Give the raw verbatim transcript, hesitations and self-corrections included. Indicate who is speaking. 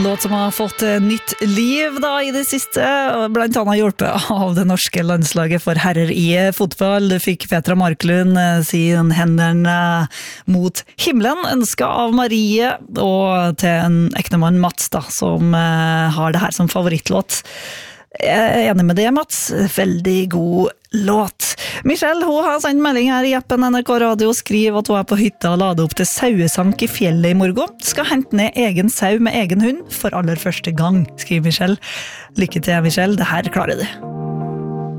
Speaker 1: Låt som har fått nytt liv da i det siste, blant annet hjulpet av det norske landslaget for herrer i fotball. Du fikk Petra Marklund sin hendene mot himmelen, ønsket av Marie, og til en ektemann Mats da, som har det her som favorittlåt. Jeg er enig med det, Mats. Veldig god låt. Michelle, hun har sendt melding her i appen N R K Radio og skriver at hun er på hytta og lader opp til sauesank i fjellet i morgen. Skal hente ned egen sau med egen hund for aller første gang, skriver Michelle. Lykke til, Michelle. Det her klarer du.